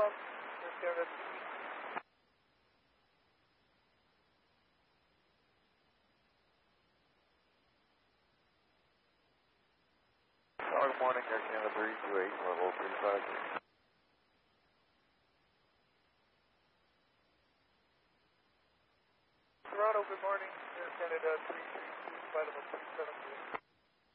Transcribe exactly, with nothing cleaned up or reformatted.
South, Air Canada three three two. Good morning, Air Canada three two eight, level three five three. Toronto, good morning, Air Canada three three two, flight level three seven three.